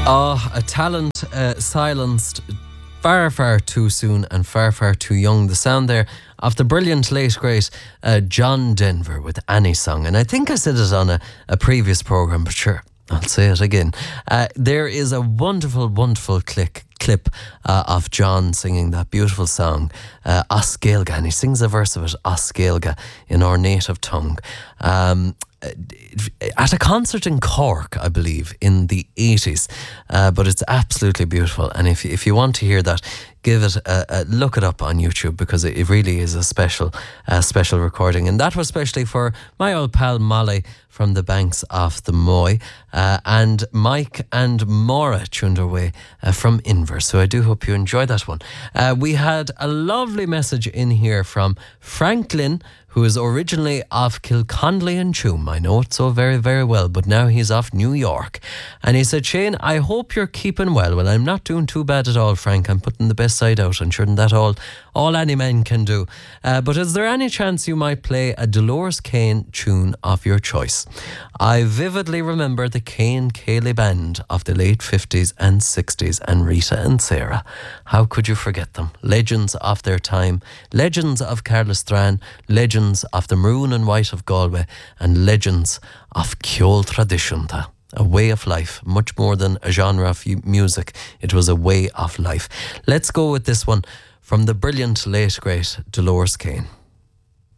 Oh, a talent silenced far, far too soon and far, far too young. The sound there of the brilliant late great John Denver with Any Song. And I think I said it on a previous programme, but sure, I'll say it again. There is a wonderful, wonderful clip of John singing that beautiful song, As Gaeilge, and he sings a verse of it, As Gaeilge, in our native tongue. At a concert in Cork, I believe, in the 80s. But it's absolutely beautiful. And if you want to hear that, give it look it up on YouTube, because it really is a special recording. And that was especially for my old pal Molly from the banks of the Moy, and Mike and Maura tuned our way from Inver. So I do hope you enjoyed that one. We had a lovely message in here from Franklin, who is originally off Kilconnelly and Tuam. I know it so very, very well, but now he's off New York. And he said, Shane, I hope you're keeping well. Well, I'm not doing too bad at all, Frank. I'm putting the best side out, and shouldn't that all any man can do. But is there any chance you might play a Dolores Kane tune of your choice? I vividly remember the Kane Cayley band of the late 50s and 60s, and Rita and Sarah. How could you forget them? Legends of their time, legends of Carla Strán, legends of the Maroon and White of Galway, and legends of Ceol Tradiisiúnta. A way of life, much more than a genre of music. It was a way of life. Let's go with this one from the brilliant late great Dolores Kane.